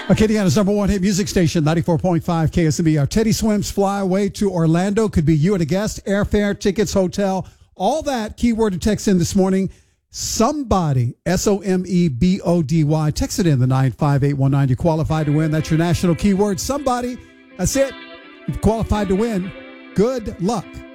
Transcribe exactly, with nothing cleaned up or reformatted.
Acadiana's number one hit music station, ninety-four point five K S M B. Our Teddy Swims fly away to Orlando. Could be you and a guest, airfare, tickets, hotel, all that. Keyword to text in this morning. Somebody, S O M E B O D Y. Text it in the nine five eight one nine. You're qualified to win. That's your national keyword. Somebody. That's it. You've qualified to win. Good luck.